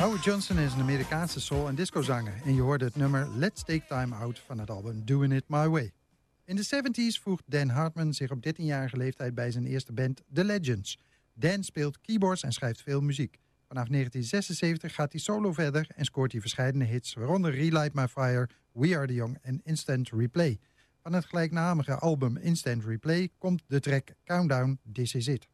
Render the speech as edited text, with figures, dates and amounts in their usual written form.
Howard Johnson is een Amerikaanse soul- en discozanger en je hoorde het nummer Let's Take Time Out van het album Doing It My Way. In de 70s voegt Dan Hartman zich op 13-jarige leeftijd bij zijn eerste band The Legends. Dan speelt keyboards en schrijft veel muziek. Vanaf 1976 gaat hij solo verder en scoort hij verschillende hits, waaronder Relight My Fire, We Are The Young en Instant Replay. Van het gelijknamige album Instant Replay komt de track Countdown, This Is It.